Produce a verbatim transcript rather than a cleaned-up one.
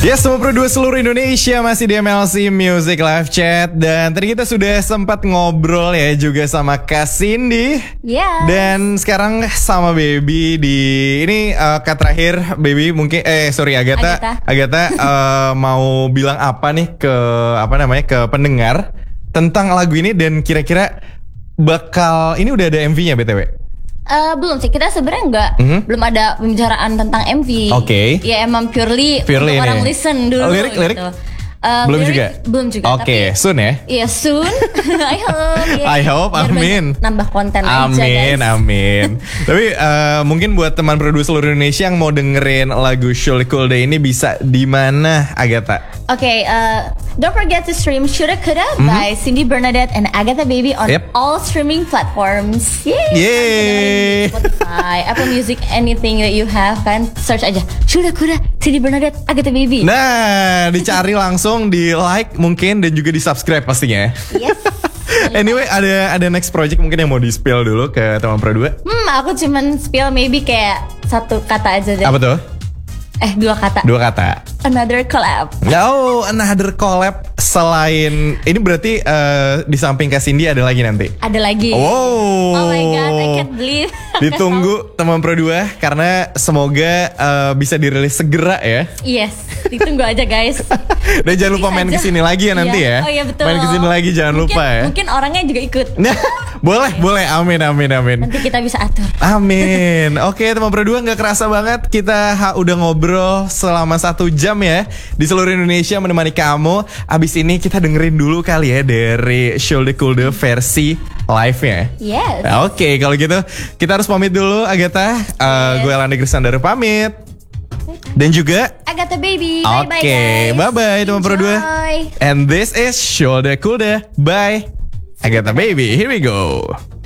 Ya, semua produser seluruh Indonesia masih di M L C Music Live Chat. Dan tadi kita sudah sempat ngobrol ya juga sama Kak Cindy. Iya. Dan sekarang sama Baby di ini uh, Kak terakhir Baby mungkin eh sorry Agatha Agatha, Agatha uh, mau bilang apa nih ke apa namanya ke pendengar tentang lagu ini dan kira-kira bakal ini udah ada M V-nya B T W? Uh, belum sih, kita sebenarnya nggak Mhm. belum ada pembicaraan tentang M V. Oke. Ya emang purely, Purely untuk ini. orang listen dulu. Oh, lirik, lirik? gitu. Uh, Belum lirik juga? Belum juga. Oke, tapi- soon ya. Iya soon. I hope. ya. I hope, Biar amin. banyak nambah konten aja Amin, guys. amin. Tapi uh, mungkin buat teman produser seluruh Indonesia yang mau dengerin lagu Surely Cool Day ini bisa di mana, Agatha? Oke, uh, don't forget to stream Shoulda Coulda by Cindy Bernadette and Agatha Baby on Yep. all streaming platforms. Yay! Yeay. Spotify, Apple Music, anything that you have kan, search aja Shoulda Coulda Cindy Bernadette Agatha Baby. Nah, dicari langsung, di like mungkin dan juga di subscribe pastinya. Yes. Anyway, ada ada next project mungkin yang mau di spill dulu ke teman produser. Hmm, aku cuman spill maybe kayak satu kata aja deh. Apa tuh? Eh, dua kata. Dua kata. Another collab. Oh, another collab selain ini berarti eh, di samping Kak Cindy ada lagi nanti. Ada lagi. Wow. Oh my god, I can't believe. Ditunggu teman produser karena semoga eh, bisa dirilis segera ya. Yes, ditunggu aja guys. Dan jangan lupa main Aja. kesini lagi ya nanti Iya. ya. Oh iya betul. Main kesini lagi jangan Mungkin- lupa ya. Mungkin orangnya juga ikut. Nah, boleh, boleh. Amin, amin, amin. Nanti kita bisa atur. Amin. Oke, teman berdua nggak kerasa banget kita ha, udah ngobrol selama satu jam ya di seluruh Indonesia menemani kamu. Abis ini kita dengerin dulu kali ya dari Shoulda Coulda versi live-nya. Yes. Nah, Oke, kalau gitu kita harus pamit dulu, Agatha. Uh, Yes. Gue Elandi Krisnandar pamit. Dan juga Agatha Baby. Bye bye Oke, guys. bye-bye, teman berdua. Enjoy. And this is Shoulda Coulda by Agatha Baby. Here we go.